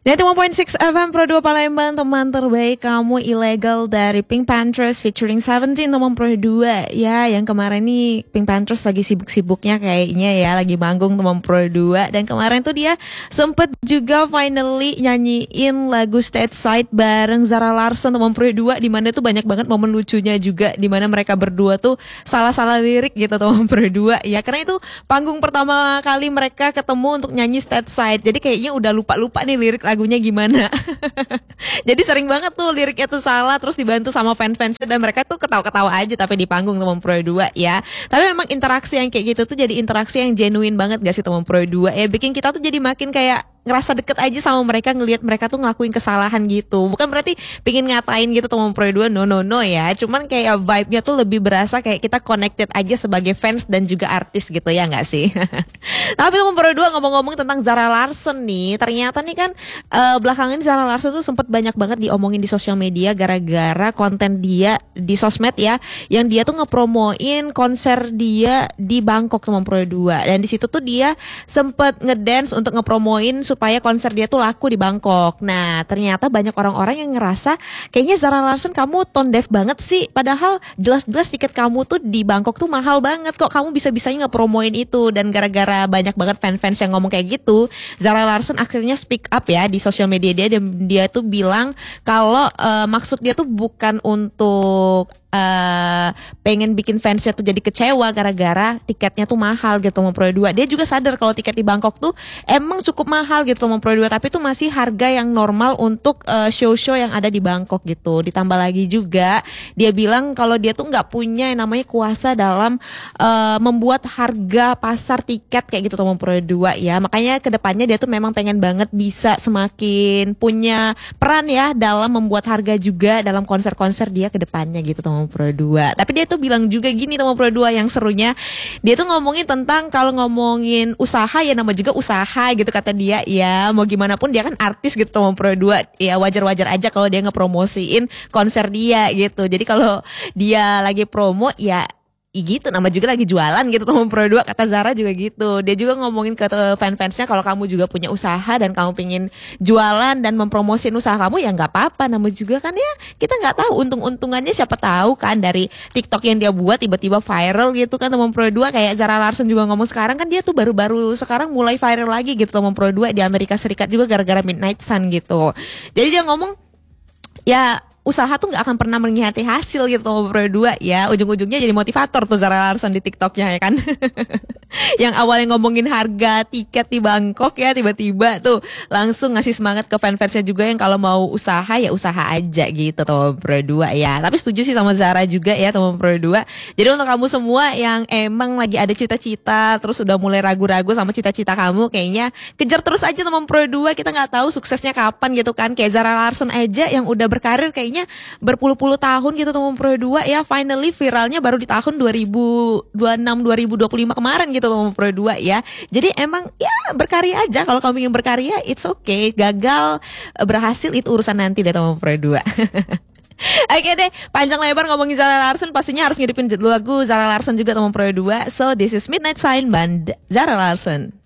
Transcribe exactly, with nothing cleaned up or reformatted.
sembilan puluh enam koma enam F M Pro dua Palembang, teman terbaik kamu ilegal dari Pink Panthers featuring Seventeen teman Pro dua. Ya, yang kemarin nih Pink Panthers lagi sibuk-sibuknya kayaknya ya, lagi manggung teman Pro dua. Dan kemarin tuh dia sempet juga finally nyanyiin lagu Stateside bareng Zara Larsson teman Pro dua, di mana tuh banyak banget momen lucunya juga, di mana mereka berdua tuh salah-salah lirik gitu teman Pro dua. Ya, karena itu panggung pertama kali mereka ketemu untuk nyanyi Stateside. Jadi kayaknya udah lupa-lupa nih lirik lagunya gimana. Jadi sering banget tuh liriknya tuh salah, terus dibantu sama fans-fans, dan mereka tuh ketawa-ketawa aja tapi di panggung teman Pro dua ya. Tapi memang interaksi yang kayak gitu tuh jadi interaksi yang genuine banget gak sih teman Pro dua ya, bikin kita tuh jadi makin kayak ngerasa deket aja sama mereka, ngelihat mereka tuh ngelakuin kesalahan gitu. Bukan berarti pingin ngatain gitu teman Pro dua, no no no ya. Cuman kayak vibe-nya tuh lebih berasa kayak kita connected aja sebagai fans dan juga artis gitu ya gak sih? Tapi teman Pro dua, ngomong-ngomong tentang Zara Larsson nih, ternyata nih kan uh, belakangan Zara Larsson tuh sempat banyak banget diomongin di sosial media gara-gara konten dia di sosmed ya, yang dia tuh ngepromoin konser dia di Bangkok teman Pro dua. Dan di situ tuh dia sempat ngedance untuk ngepromoin supaya konser dia tuh laku di Bangkok. Nah, ternyata banyak orang-orang yang ngerasa kayaknya Zara Larsson kamu tone deaf banget sih, padahal jelas-jelas tiket kamu tuh di Bangkok tuh mahal banget, kok kamu bisa-bisanya ngepromoin itu. Dan gara-gara banyak banget fan-fans yang ngomong kayak gitu, Zara Larsson akhirnya speak up ya di sosial media dia, dan dia tuh bilang kalau uh, maksud dia tuh bukan untuk Uh, pengen bikin fansnya tuh jadi kecewa gara-gara tiketnya tuh mahal gitu sama Pro dua. Dia juga sadar kalau tiket di Bangkok tuh emang cukup mahal gitu sama Pro dua, tapi itu masih harga yang normal untuk uh, show-show yang ada di Bangkok gitu. Ditambah lagi juga dia bilang kalau dia tuh nggak punya yang namanya kuasa dalam uh, membuat harga pasar tiket kayak gitu sama Pro dua ya. Makanya kedepannya dia tuh memang pengen banget bisa semakin punya peran ya dalam membuat harga juga dalam konser-konser dia kedepannya gitu teman Pro dua. Tapi dia tuh bilang juga gini teman Pro dua, yang serunya dia tuh ngomongin tentang kalau ngomongin usaha ya nama juga usaha gitu kata dia ya. Mau gimana pun dia kan artis gitu teman Pro dua. Ya wajar-wajar aja kalau dia ngepromosiin konser dia gitu. Jadi kalau dia lagi promo ya gitu, nama juga lagi jualan gitu teman Pro dua, kata Zara juga gitu. Dia juga ngomongin ke fan-fansnya kalau kamu juga punya usaha dan kamu pengen jualan dan mempromosin usaha kamu ya nggak apa-apa, nama juga kan ya kita nggak tahu untung-untungannya, siapa tahu kan dari TikTok yang dia buat tiba-tiba viral gitu kan teman Pro dua. Kayak Zara Larsson juga ngomong sekarang kan dia tuh baru-baru sekarang mulai viral lagi gitu teman Pro dua di Amerika Serikat juga gara-gara Midnight Sun gitu. Jadi dia ngomong ya usaha tuh gak akan pernah mengkhianati hasil gitu sama Pro dua ya. Ujung-ujungnya jadi motivator tuh Zara Larsson di TikToknya ya kan. Yang awalnya ngomongin harga tiket di Bangkok ya, tiba-tiba tuh langsung ngasih semangat ke fan-fansnya juga yang kalau mau usaha ya usaha aja gitu sama Pro dua ya. Tapi setuju sih sama Zara juga ya sama Pro dua. Jadi untuk kamu semua yang emang lagi ada cita-cita terus udah mulai ragu-ragu sama cita-cita kamu, kayaknya kejar terus aja sama Pro dua. Kita gak tahu suksesnya kapan gitu kan. Kayak Zara Larsson aja yang udah berkarir kayaknya berpuluh-puluh tahun gitu teman Pro dua ya, finally viralnya baru di tahun dua ribu dua puluh enam dua ribu dua puluh lima kemarin gitu teman Pro dua ya. Jadi emang ya berkarya aja, kalau kamu ingin berkarya it's okay, gagal berhasil itu urusan nanti deh teman Pro dua. Oke deh, panjang lebar ngomongin Zara Larsson, pastinya harus ngidupin lagu Zara Larsson juga teman Pro dua. So this is Midnight Sun by Zara Larsson.